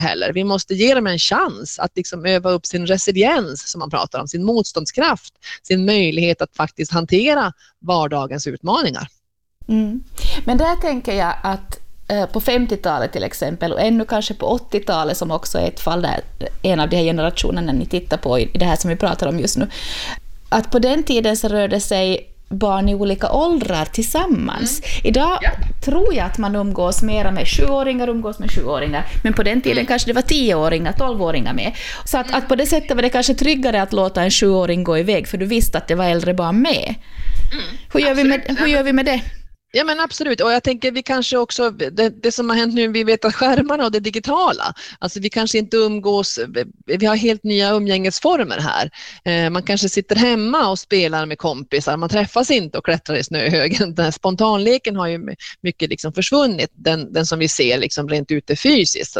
heller. Vi måste ge dem en chans att liksom öva upp sin resiliens, som man pratar om, sin motståndskraft, sin möjlighet att faktiskt hantera vardagens utmaningar. Men där tänker jag att på 50-talet till exempel, och ännu kanske på 80-talet, som också är ett fall där en av de här generationerna ni tittar på i det här som vi pratar om just nu, att på den tiden så rörde sig barn i olika åldrar tillsammans. Idag tror jag att man umgås mera med 7-åringar, men på den tiden kanske det var 10-åringar, 12-åringar med. Så att på det sättet var det kanske tryggare att låta en 7-åring gå iväg, för du visste att det var äldre barn med. Hur gör vi med det? Ja, men absolut. Och jag tänker vi kanske också, det som har hänt nu, vi vet att skärmarna och det digitala, alltså vi kanske inte umgås, vi har helt nya umgängesformer här. Man kanske sitter hemma och spelar med kompisar, man träffas inte och klättrar i snöhögen. Den här spontanleken har ju mycket liksom försvunnit, den som vi ser liksom rent ute fysiskt.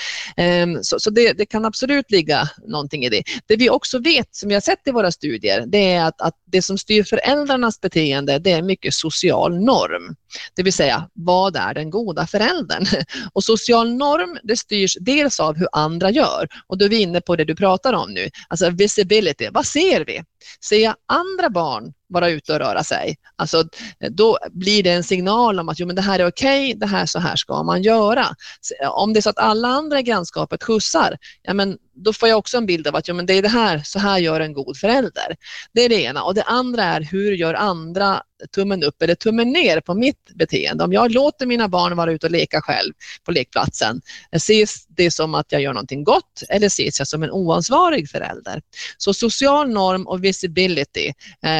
Så det kan absolut ligga någonting i det. Det vi också vet, som vi har sett i våra studier, det är att det som styr föräldrarnas beteende, det är mycket social norm. Det vill säga, vad är den goda föräldern? Och social norm, det styrs dels av hur andra gör. Och då är vi inne på det du pratar om nu. Alltså visibility, vad ser vi? Ser jag andra barn vara ute och röra sig? Alltså, då blir det en signal om att men det här är okej, det här så här ska man göra. Om det är så att alla andra i grannskapet skjutsar, men då får jag också en bild av att men det är det här, så här gör en god förälder. Det är det ena. Och det andra är, hur gör andra tummen upp eller tummen ner på mitt beteende? Om jag låter mina barn vara ute och leka själv på lekplatsen, ses det som att jag gör någonting gott, eller ses jag som en oansvarig förälder? Så social norm och visibility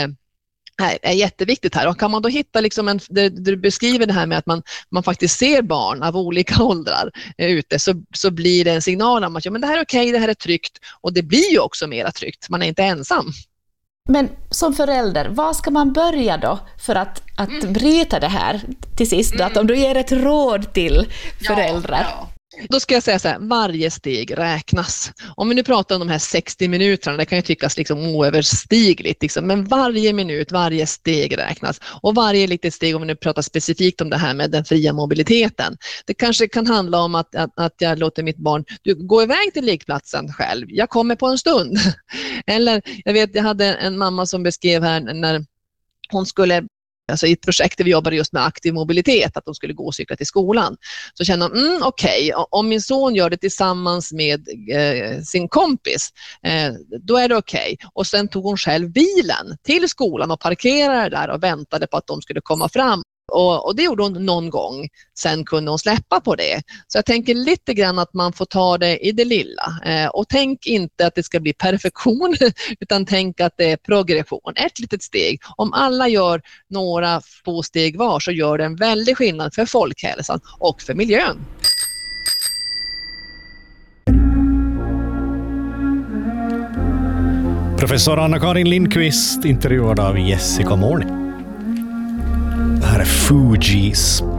är jätteviktigt här. Och kan man då hitta liksom du beskriver det här med att man faktiskt ser barn av olika åldrar ute, så blir det en signal om att men det här är okej, det här är tryggt, och det blir ju också mera tryggt. Man är inte ensam. Men som förälder, vad ska man börja då för att bryta det här till sist? Att om du ger ett råd till föräldrar. Ja. Då ska jag säga så här, varje steg räknas. Om vi nu pratar om de här 60 minuterna, det kan ju tyckas liksom oöverstigligt, liksom, men varje minut, varje steg räknas. Och varje litet steg, om vi nu pratar specifikt om det här med den fria mobiliteten. Det kanske kan handla om att jag låter mitt barn gå iväg till lekplatsen själv. Jag kommer på en stund. Eller jag hade en mamma som beskrev här när hon skulle, alltså i ett projekt där vi jobbade just med aktiv mobilitet, att de skulle gå och cykla till skolan. Så kände de, okej, om min son gör det tillsammans med sin kompis, då är det okej. Och sen tog hon själv bilen till skolan och parkerade där och väntade på att de skulle komma fram. Och det gjorde hon någon gång. Sen kunde hon släppa på det. Så jag tänker lite grann att man får ta det i det lilla. Och tänk inte att det ska bli perfektion, utan tänk att det är progression. Ett litet steg. Om alla gör några få steg var, så gör det en väldig skillnad för folkhälsan och för miljön. Professor Anna-Karin Lindqvist intervjuad av Jessica Morning. Det här är Fugees